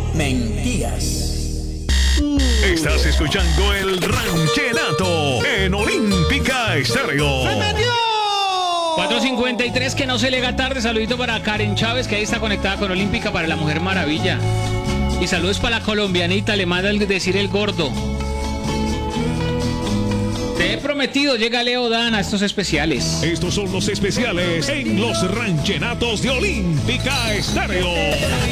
mentiras. Estás escuchando el Ranchenato en Olímpica Estéreo. 4:53, que no se le haga tarde. Saludito para Karen Chávez, que ahí está conectada con Olímpica, para la Mujer Maravilla. Y saludos para la colombianita, le manda decir el gordo. Te he prometido, llega Leo Dan a estos especiales. Estos son los especiales en los Ranchenatos de Olímpica Estéreo.